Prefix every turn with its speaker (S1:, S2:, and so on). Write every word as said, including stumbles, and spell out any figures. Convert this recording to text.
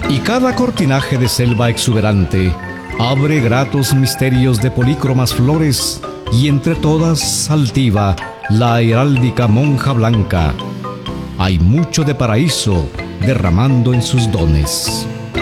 S1: Y cada cortinaje de selva exuberante abre gratos misterios de polícromas flores, y entre todas altiva la heráldica monja blanca. Hay mucho de paraíso derramando en sus dones.